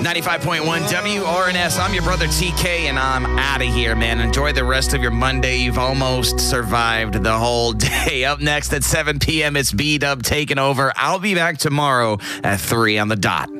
95.1 WRNS. I'm your brother TK, and I'm out of here, man. Enjoy the rest of your Monday. You've almost survived the whole day. Up next at 7 p.m., it's B-Dub taking over. I'll be back tomorrow at 3 on the dot.